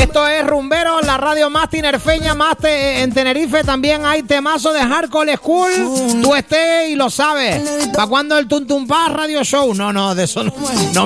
Esto es Rumbero, la radio más tinerfeña, más en Tenerife. También hay temazo de Hardcore School. Tú estés y lo sabes. ¿Para cuándo el Tum Tum Paz Radio Show? No, de eso no